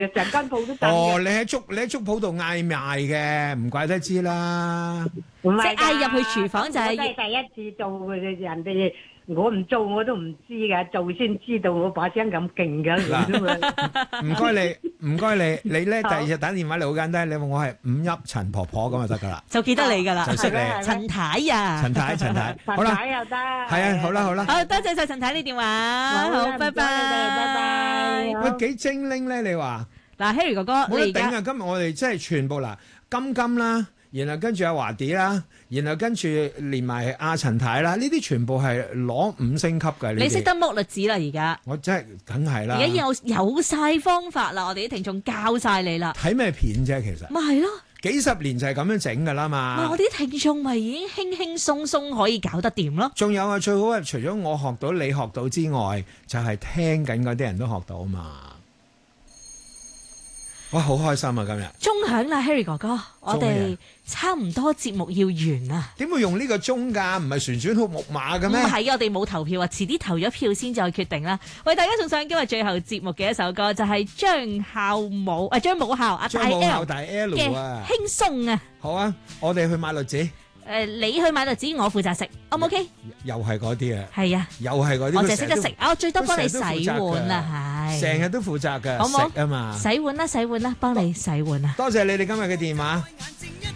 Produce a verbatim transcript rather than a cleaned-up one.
成間鋪都等嘅。 哦，你喺粥你喺粥鋪度嗌賣嘅，唔怪得知啦。 唔係㗎， 即係嗌入去廚房就係我都係第一次做嘅，人哋我唔做我都唔知㗎，做先知道我把聲咁勁㗎咁啫嘛。 唔該你，唔該你，你咧第好二日打電話嚟好簡單，你話我係五邑陳婆婆咁就得噶啦， 就記得你㗎啦， 就識你。 陳太啊， 陳太，陳太，好啦， 陳太又得。 係啊，好啦，好啦。 好多謝晒陳太呢電話，好，拜拜， 拜拜。 喂，幾精靈咧？你話嗱，Harry 哥哥， 冇得你而家頂啊！今日我哋真係全部嗱，金金啦，然後跟住阿華啲啦，然後跟住連埋阿陳太啦，呢啲全部係攞五星級嘅。 你識得剝栗子啦，而家我真係梗係啦。 而家有有晒方法啦，我哋啲聽眾教晒你啦。 睇咩片啫？其實咪係咯， 幾十年就係咁樣整噶啦咪嘛。 我啲聽眾咪已經輕輕鬆鬆可以搞得掂咯。 仲有啊，最好係除咗我學到、你學到之外，就係聽緊嗰啲人都學到嘛。哇，好開心啊！今日鐘響啦，Harry 哥哥，我哋差唔多節目要完啦。 點會用呢個鐘㗎？唔係旋轉好木馬嘅唔咩？ 係，我哋冇投票啊，遲啲投咗票先再決定啦。為大家送上今日最後節目嘅一首歌，就係張孝武啊，張武孝阿大張武孝 L 大 L 嘅啊！ 輕鬆啊！ 好啊，我哋去買栗子。 誒，你去買栗子，我負責食，O 唔 OK？ 又係嗰啲啊！ 係啊， 又係嗰啲。 我淨係識得食，我最多幫你洗佢成日都負責碗㗎啦，係。 成日都負責㗎， 好冇食啊嘛。 洗碗啦，洗碗啦，幫你洗碗啊！ 多謝你哋今日嘅電話。